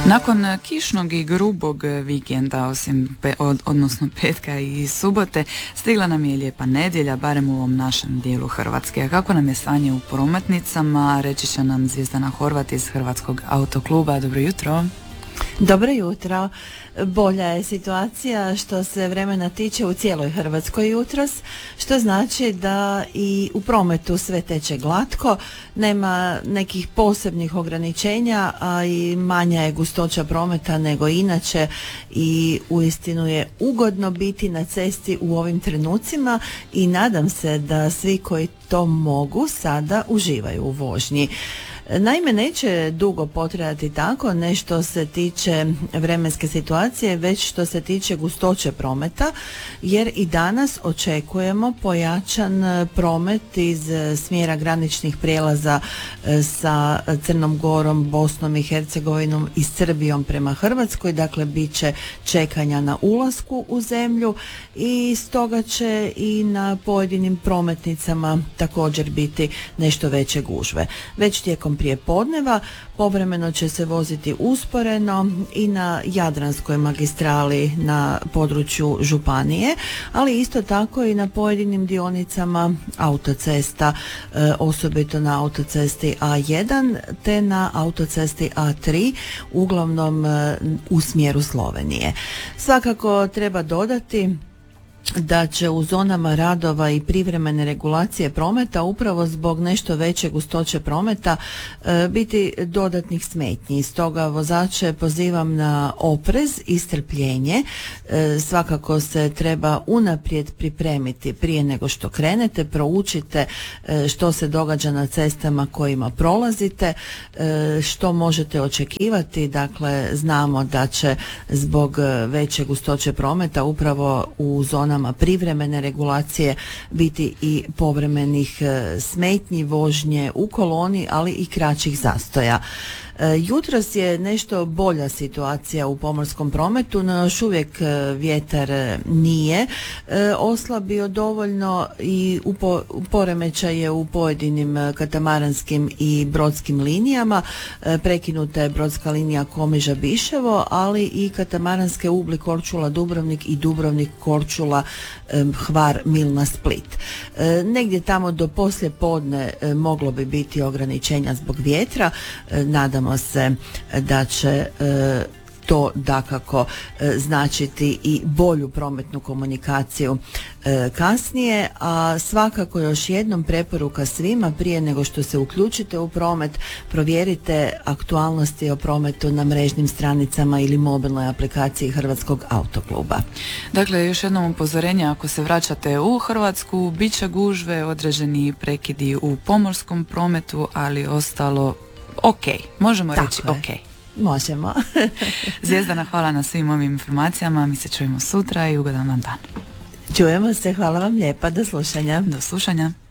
Nakon kišnog i grubog vikenda, odnosno petka i subote, stigla nam je lijepa nedjelja, barem u ovom našem dijelu Hrvatske. A kako nam je stanje u prometnicama, reći će nam Zvjezdana Horvat iz Hrvatskog autokluba. Dobro jutro. Dobro jutro. Bolja je situacija što se vremena tiče u cijeloj Hrvatskoj jutros, što znači da i u prometu sve teče glatko, nema nekih posebnih ograničenja, a i manja je gustoća prometa nego inače i uistinu je ugodno biti na cesti u ovim trenucima i nadam se da svi koji to mogu sada uživaju u vožnji. Naime, neće dugo potrajati tako, ne što se tiče vremenske situacije, već što se tiče gustoće prometa, jer i danas očekujemo pojačan promet iz smjera graničnih prijelaza sa Crnom Gorom, Bosnom i Hercegovinom i Srbijom prema Hrvatskoj, dakle bit će čekanja na ulasku u zemlju i stoga će i na pojedinim prometnicama također biti nešto veće gužve. Već tijekom prijepodneva povremeno će se voziti usporeno i na Jadranskoj magistrali na području županije, ali isto tako i na pojedinim dionicama autocesta, osobito na autocesti A1 te na autocesti A3, uglavnom u smjeru Slovenije. Svakako treba dodati da će u zonama radova i privremene regulacije prometa upravo zbog nešto veće gustoće prometa biti dodatnih smetnji. Stoga vozače pozivam na oprez i strpljenje. Svakako se treba unaprijed pripremiti prije nego što krenete, proučite što se događa na cestama kojima prolazite, što možete očekivati. Dakle, znamo da će zbog veće gustoće prometa upravo u zonama privremene regulacije biti i povremenih smetnji, vožnje u koloni, ali i kraćih zastoja. Jutros je nešto bolja situacija u pomorskom prometu, no još uvijek vjetar nije oslabio dovoljno i poremećaj je u pojedinim katamaranskim i brodskim linijama. Prekinuta je brodska linija Komiža-Biševo, ali i katamaranske Ubli, Korčula, Dubrovnik i Dubrovnik, Korčula, Hvar, Milna, Split. Negdje tamo do poslije podne moglo bi biti ograničenja zbog vjetra. Nadamo se da će to dakako značiti i bolju prometnu komunikaciju kasnije, a svakako još jednom preporuka svima prije nego što se uključite u promet, provjerite aktualnosti o prometu na mrežnim stranicama ili mobilnoj aplikaciji Hrvatskog autokluba. Dakle, još jednom upozorenje, ako se vraćate u Hrvatsku, bit će gužve, određeni prekidi u pomorskom prometu, ali ostalo ok, možemo tako reći je. ok. Možemo. Zvijezdana, hvala na svim ovim informacijama, mi se čujemo sutra i ugodan vam dan. Čujemo se, hvala vam lijepa, do slušanja. Do slušanja.